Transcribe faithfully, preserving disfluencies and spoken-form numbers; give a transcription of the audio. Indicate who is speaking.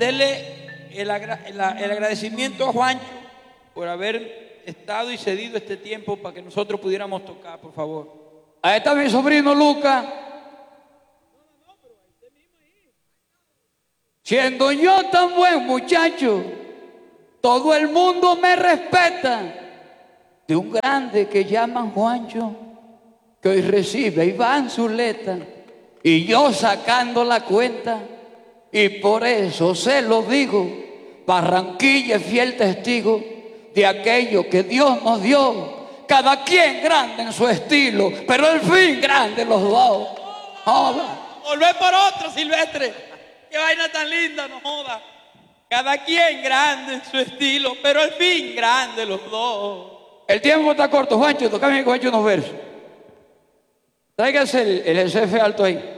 Speaker 1: Dele el, agra el, el agradecimiento a Juancho por haber estado y cedido este tiempo para que nosotros pudiéramos tocar, por favor.
Speaker 2: Ahí está mi sobrino Lucas. Siendo yo tan buen muchacho, todo el mundo me respeta. De un grande que llaman Juancho, que hoy recibe a Iván Zuleta, y yo sacando la cuenta, y por eso se lo digo, Barranquilla es fiel testigo de aquello que Dios nos dio, cada quien grande en su estilo, pero al fin grande los dos. Joda.
Speaker 1: Volver por otro, Silvestre. Qué vaina tan linda, no joda. Cada quien grande en su estilo, pero al fin grande los dos.
Speaker 2: El tiempo está corto, Juancho, tocame con Juancho unos versos. Tráigase el, el S F alto ahí.